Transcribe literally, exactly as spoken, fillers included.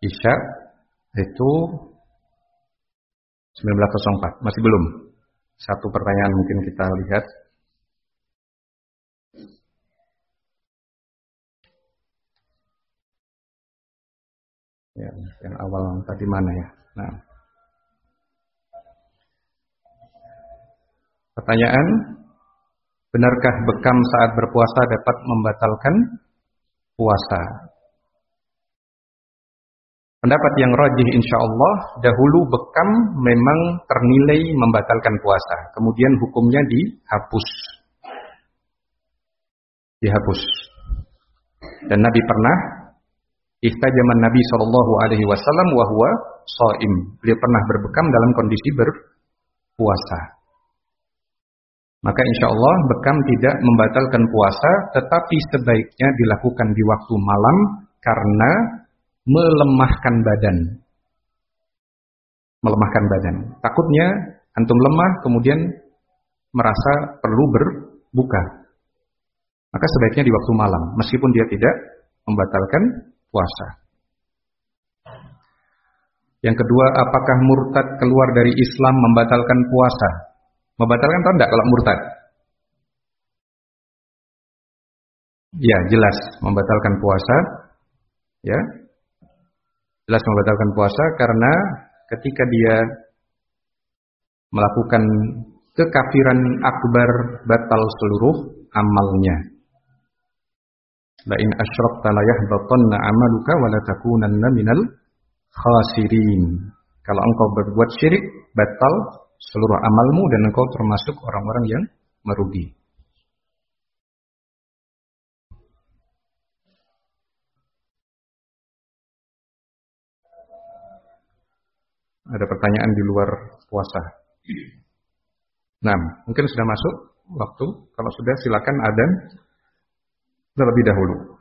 Isya itu sembilan belas nol empat. Masih belum. Satu pertanyaan mungkin kita lihat. Ya, yang awal tadi mana ya? Nah. Pertanyaan, benarkah bekam saat berpuasa dapat membatalkan puasa? Pendapat yang rajih insyaallah, dahulu bekam memang ternilai membatalkan puasa. Kemudian hukumnya dihapus. Dihapus. Dan Nabi pernah, ihtajaman Nabi sallallahu alaihi wasallam wa huwa shaim. Beliau pernah berbekam dalam kondisi berpuasa. Maka insya Allah bekam tidak membatalkan puasa, tetapi sebaiknya dilakukan di waktu malam karena melemahkan badan. Melemahkan badan. Takutnya antum lemah kemudian merasa perlu berbuka. Maka sebaiknya di waktu malam, meskipun dia tidak membatalkan puasa. Yang kedua, apakah murtad keluar dari Islam membatalkan puasa? Membatalkan atau tidak kalau murtad? Ya, jelas membatalkan puasa. Ya, jelas membatalkan puasa karena ketika dia melakukan kekafiran akbar, batal seluruh amalnya. La in asyrakta la yahbatanna 'amaluka wa la takunanna minal khasirin. Kalau engkau berbuat syirik, batal seluruh amalmu dan engkau termasuk orang-orang yang merugi. Ada pertanyaan di luar puasa. Nah, mungkin sudah masuk waktu. Kalau sudah silakan adzan terlebih dahulu.